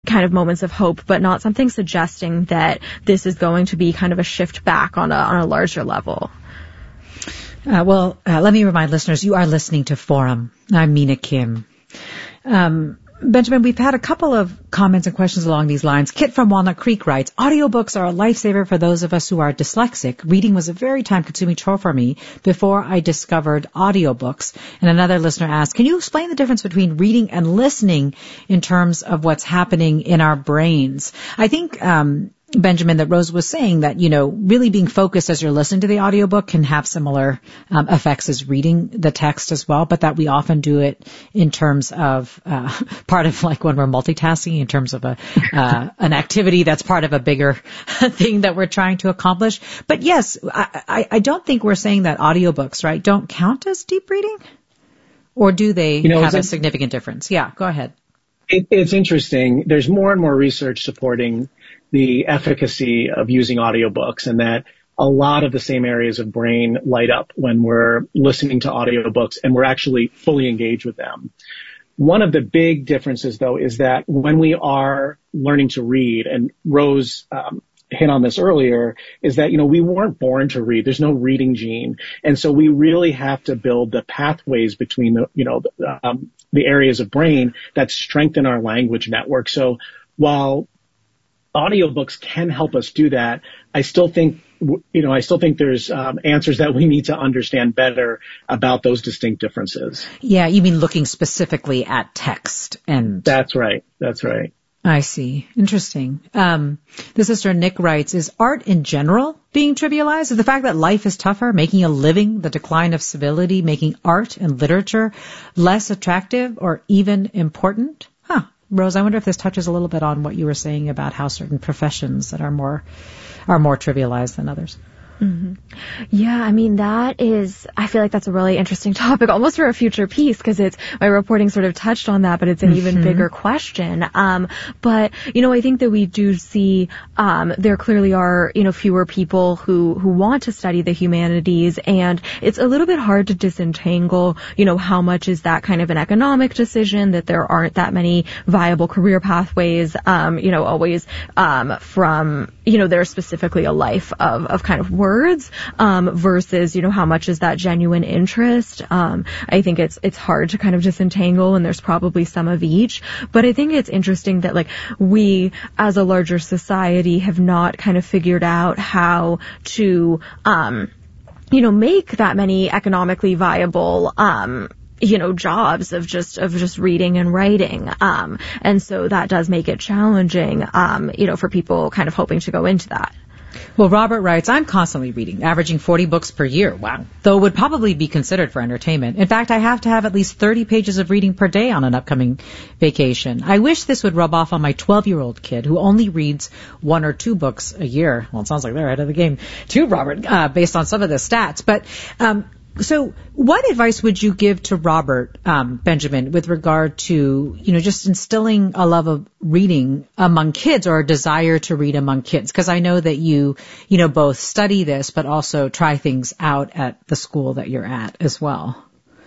kind of moments of hope, but not something suggesting that this is going to be kind of a shift back on a larger level. Let me remind listeners, you are listening to Forum. I'm Mina Kim. Benjamin, we've had a couple of comments and questions along these lines. Kit from Walnut Creek writes, audiobooks are a lifesaver for those of us who are dyslexic. Reading was a very time-consuming chore for me before I discovered audiobooks. And another listener asked, can you explain the difference between reading and listening in terms of what's happening in our brains? I think, Benjamin, that Rose was saying that, really being focused as you're listening to the audiobook can have similar effects as reading the text as well, but that we often do it in terms of part of like when we're multitasking in terms of an activity that's part of a bigger thing that we're trying to accomplish. But yes, I don't think we're saying that audiobooks, right, don't count as deep reading, or do they have a significant difference? Yeah, go ahead. It's interesting. There's more and more research supporting the efficacy of using audiobooks, and that a lot of the same areas of brain light up when we're listening to audiobooks and we're actually fully engaged with them. One of the big differences, though, is that when we are learning to read, and Rose hit on this earlier, is that, we weren't born to read. There's no reading gene. And so we really have to build the pathways between the areas of brain that strengthen our language network. So while audiobooks can help us do that, I still think there's answers that we need to understand better about those distinct differences. Yeah, you mean looking specifically at text and... That's right. I see. Interesting. The sister Nick writes, is art in general being trivialized? Is the fact that life is tougher, making a living, the decline of civility, making art and literature less attractive or even important? Rose, I wonder if this touches a little bit on what you were saying about how certain professions that are more trivialized than others. Mm-hmm. Yeah, I mean, I feel like that's a really interesting topic, almost for a future piece, because my reporting sort of touched on that, but it's an even bigger question. But, I think that we do see, there clearly are, fewer people who want to study the humanities, and it's a little bit hard to disentangle, how much is that kind of an economic decision, that there aren't that many viable career pathways, always, from, there's specifically a life of kind of words, versus, how much is that genuine interest. I think it's hard to kind of disentangle, and there's probably some of each. But I think it's interesting that, we as a larger society have not kind of figured out how to, make that many economically viable, jobs of just reading and writing. And so that does make it challenging, for people kind of hoping to go into that. Well, Robert writes, I'm constantly reading, averaging 40 books per year. Wow. Though would probably be considered for entertainment. In fact, I have to have at least 30 pages of reading per day on an upcoming vacation. I wish this would rub off on my 12-year-old kid who only reads 1 or 2 books a year. Well, it sounds like they're ahead of the game too, Robert, based on some of the stats. But, so what advice would you give to Robert, Benjamin, with regard to, just instilling a love of reading among kids, or a desire to read among kids? Because I know that you both study this, but also try things out at the school that you're at as well.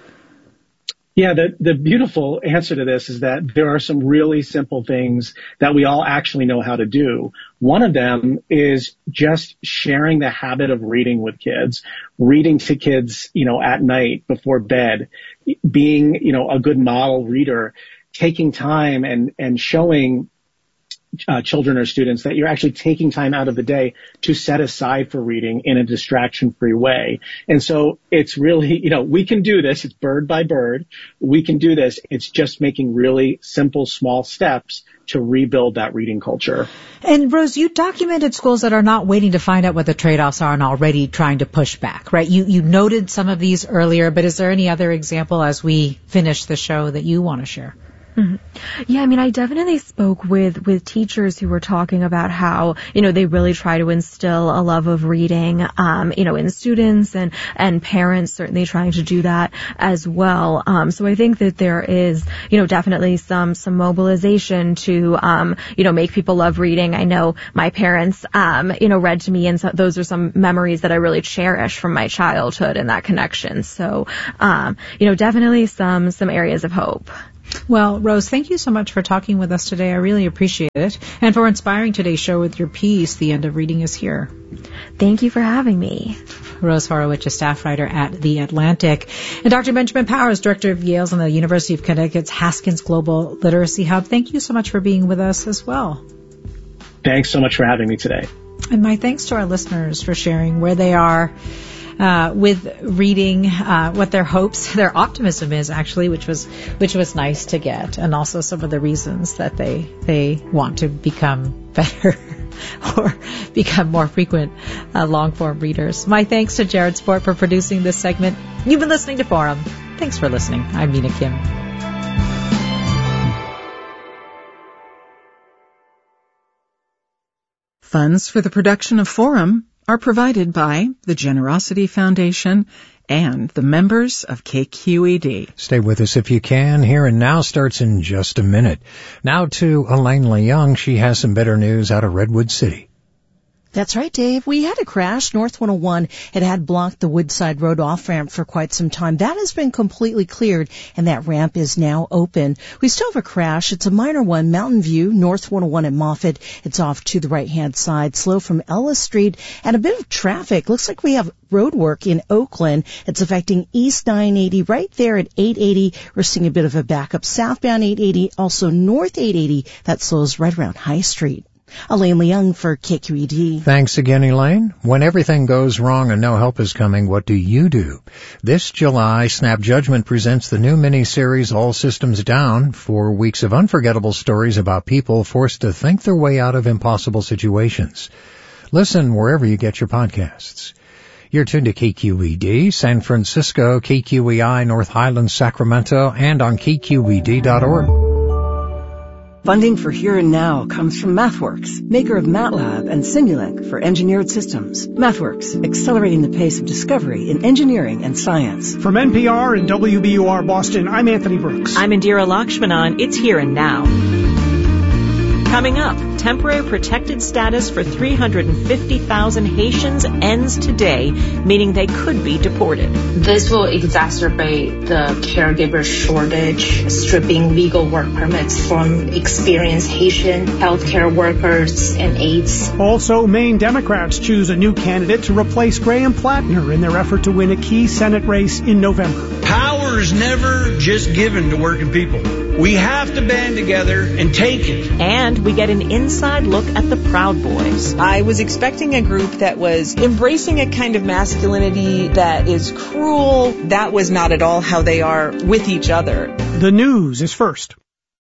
Yeah, the beautiful answer to this is that there are some really simple things that we all actually know how to do. One of them is just sharing the habit of reading with kids, reading to kids, at night before bed, being, a good model reader, taking time and showing children or students that you're actually taking time out of the day to set aside for reading in a distraction-free way. And so it's really, we can do this. It's bird by bird. We can do this. It's just making really simple, small steps to rebuild that reading culture. And Rose, you documented schools that are not waiting to find out what the trade-offs are and already trying to push back, right? You noted some of these earlier, but is there any other example as we finish the show that you want to share? Mm-hmm. Yeah, I mean, I definitely spoke with teachers who were talking about how, they really try to instill a love of reading, in students, and parents certainly trying to do that as well. So I think that there is, definitely some mobilization to, make people love reading. I know my parents, read to me, and so those are some memories that I really cherish from my childhood and that connection. So, definitely some areas of hope. Well, Rose, thank you so much for talking with us today. I really appreciate it. And for inspiring today's show with your piece, The End of Reading is Here. Thank you for having me. Rose Horowitz, a staff writer at The Atlantic. And Dr. Benjamin Powers, director of Yale's and the University of Connecticut's Haskins Global Literacy Hub. Thank you so much for being with us as well. Thanks so much for having me today. And my thanks to our listeners for sharing where they are with reading, what their hopes, their optimism is actually, which was nice to get, and also some of the reasons that they want to become better or become more frequent long-form readers. My thanks to Jared Sport for producing this segment. You've been listening to Forum. Thanks for listening. I'm Mina Kim. Funds for the production of Forum are provided by the Generosity Foundation and the members of KQED. Stay with us if you can. Here and Now starts in just a minute. Now to Elaine Leung. She has some better news out of Redwood City. That's right, Dave. We had a crash. North 101. It had blocked the Woodside Road off-ramp for quite some time. That has been completely cleared, and that ramp is now open. We still have a crash. It's a minor one. Mountain View, North 101 at Moffett. It's off to the right-hand side. Slow from Ellis Street, and a bit of traffic. Looks like we have road work in Oakland. It's affecting East 980 right there at 880. We're seeing a bit of a backup. Southbound 880, also North 880. That slows right around High Street. Elaine Leung for KQED. Thanks again, Elaine. When everything goes wrong and no help is coming, what do you do? This July, Snap Judgment presents the new mini-series All Systems Down, 4 weeks of unforgettable stories about people forced to think their way out of impossible situations. Listen wherever you get your podcasts. You're tuned to KQED, San Francisco, KQEI, North Highlands, Sacramento, and on KQED.org. Funding for Here and Now comes from MathWorks, maker of MATLAB and Simulink for engineered systems. MathWorks, accelerating the pace of discovery in engineering and science. From NPR and WBUR Boston, I'm Anthony Brooks. I'm Indira Lakshmanan. It's Here and Now. Coming up, temporary protected status for 350,000 Haitians ends today, meaning they could be deported. This will exacerbate the caregiver shortage, stripping legal work permits from experienced Haitian healthcare workers and aides. Also, Maine Democrats choose a new candidate to replace Graham Plattner in their effort to win a key Senate race in November. Power is never just given to working people. We have to band together and take it. And we get an inside look at the Proud Boys. I was expecting a group that was embracing a kind of masculinity that is cruel. That was not at all how they are with each other. The news is first.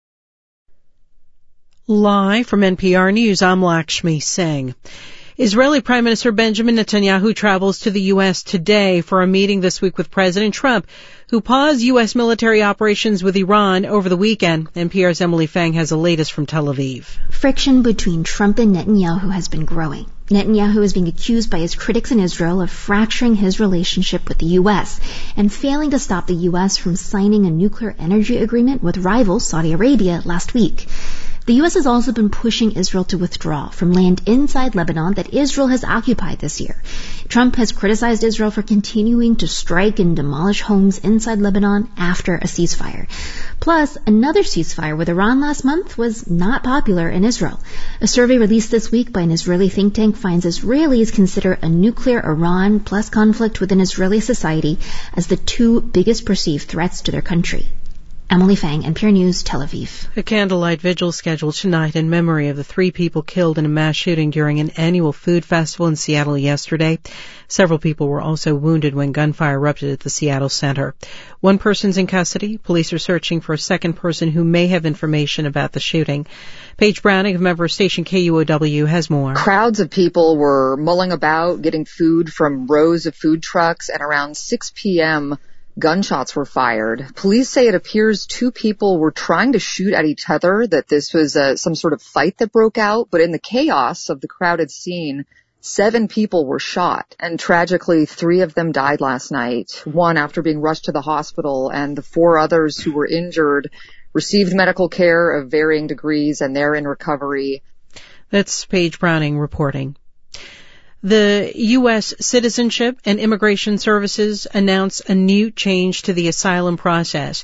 Live from NPR News, I'm Lakshmi Singh. Israeli Prime Minister Benjamin Netanyahu travels to the U.S. today for a meeting this week with President Trump, who paused U.S. military operations with Iran over the weekend. NPR's Emily Fang has the latest from Tel Aviv. Friction between Trump and Netanyahu has been growing. Netanyahu is being accused by his critics in Israel of fracturing his relationship with the U.S. and failing to stop the U.S. from signing a nuclear energy agreement with rival Saudi Arabia last week. The U.S. has also been pushing Israel to withdraw from land inside Lebanon that Israel has occupied this year. Trump has criticized Israel for continuing to strike and demolish homes inside Lebanon after a ceasefire. Plus, another ceasefire with Iran last month was not popular in Israel. A survey released this week by an Israeli think tank finds Israelis consider a nuclear Iran plus conflict within Israeli society as the two biggest perceived threats to their country. Emily Fang, NPR News, Tel Aviv. A candlelight vigil scheduled tonight in memory of the 3 people killed in a mass shooting during an annual food festival in Seattle yesterday. Several people were also wounded when gunfire erupted at the Seattle Center. 1 person's in custody. Police are searching for a second person who may have information about the shooting. Paige Browning of member station KUOW has more. Crowds of people were mulling about, getting food from rows of food trucks, and around 6 p.m., gunshots were fired. Police say it appears 2 people were trying to shoot at each other, that this was some sort of fight that broke out. But in the chaos of the crowded scene, 7 people were shot. And tragically, 3 of them died last night. 1 after being rushed to the hospital, and the 4 others who were injured received medical care of varying degrees, and they're in recovery. That's Paige Browning reporting. The U.S. Citizenship and Immigration Services announced a new change to the asylum process.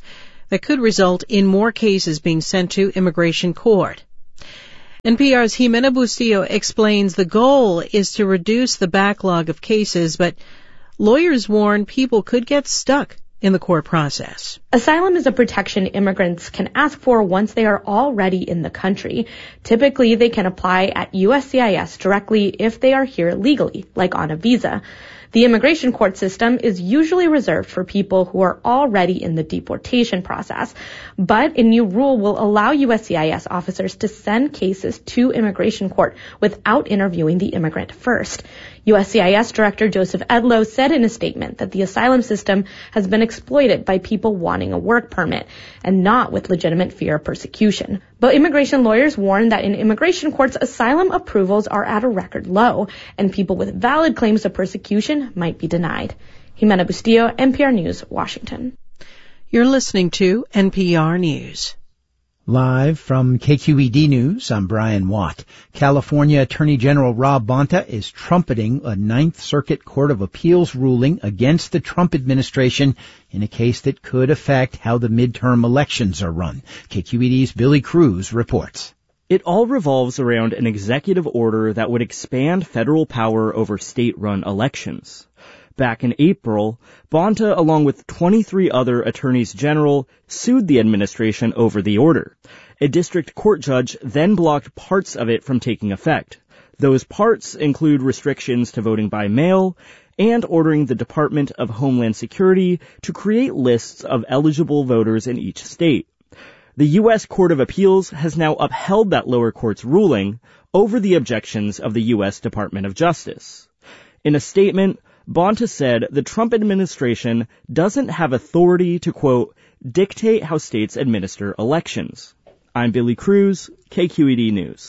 that could result in more cases being sent to immigration court. NPR's Jimena Bustillo explains the goal is to reduce the backlog of cases, but lawyers warn people could get stuck in the court process. Asylum is a protection immigrants can ask for once they are already in the country. Typically, they can apply at USCIS directly if they are here legally, like on a visa. The immigration court system is usually reserved for people who are already in the deportation process, but a new rule will allow USCIS officers to send cases to immigration court without interviewing the immigrant first. USCIS Director Joseph Edlow said in a statement that the asylum system has been exploited by people wanting a work permit and not with legitimate fear of persecution. But immigration lawyers warn that in immigration courts, asylum approvals are at a record low, and people with valid claims of persecution might be denied. Jimena Bustillo, NPR News, Washington. You're listening to NPR News. Live from KQED News, I'm Brian Watt. California Attorney General Rob Bonta is trumpeting a Ninth Circuit Court of Appeals ruling against the Trump administration in a case that could affect how the midterm elections are run. KQED's Billy Cruz reports. It all revolves around an executive order that would expand federal power over state-run elections. Back in April, Bonta, along with 23 other attorneys general, sued the administration over the order. A district court judge then blocked parts of it from taking effect. Those parts include restrictions to voting by mail and ordering the Department of Homeland Security to create lists of eligible voters in each state. The U.S. Court of Appeals has now upheld that lower court's ruling over the objections of the U.S. Department of Justice. In a statement, Bonta said the Trump administration doesn't have authority to, quote, dictate how states administer elections. I'm Billy Cruz, KQED News.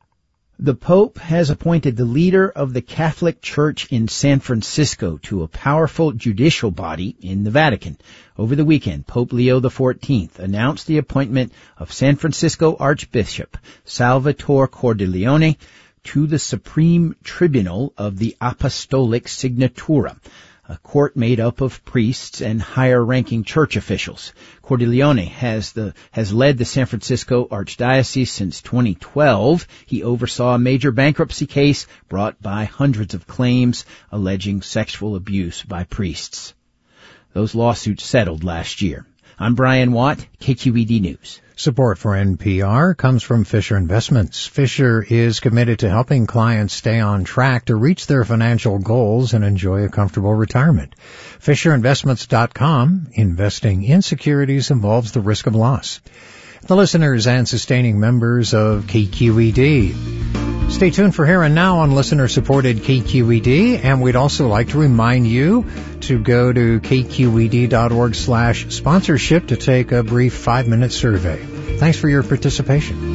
The Pope has appointed the leader of the Catholic Church in San Francisco to a powerful judicial body in the Vatican. Over the weekend, Pope Leo XIV announced the appointment of San Francisco Archbishop Salvatore Cordileone to the Supreme Tribunal of the Apostolic Signatura, a court made up of priests and higher-ranking church officials. Cordileone has led the San Francisco Archdiocese since 2012. He oversaw a major bankruptcy case brought by hundreds of claims alleging sexual abuse by priests. Those lawsuits settled last year. I'm Brian Watt, KQED News. Support for NPR comes from Fisher Investments. Fisher is committed to helping clients stay on track to reach their financial goals and enjoy a comfortable retirement. FisherInvestments.com. Investing in securities involves the risk of loss. The listeners and sustaining members of KQED. Stay tuned for Here and Now on listener-supported KQED, and we'd also like to remind you to go to kqed.org/sponsorship to take a brief 5-minute survey. Thanks for your participation.